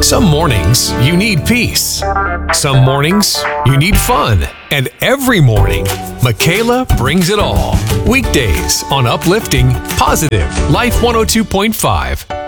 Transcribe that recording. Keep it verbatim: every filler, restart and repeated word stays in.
Some mornings you need peace. Some mornings you need fun. And every morning, Michaela brings it all. Weekdays on Uplifting Positive Life one oh two point five.